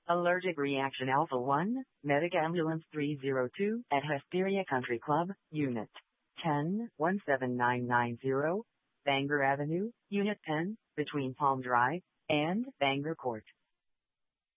Allergic reaction Alpha 1, Medic Ambulance 302 at Hesperia Country Club, Unit 10, 17990, Bangor Avenue, Unit 10, between Palm Drive and Bangor Court.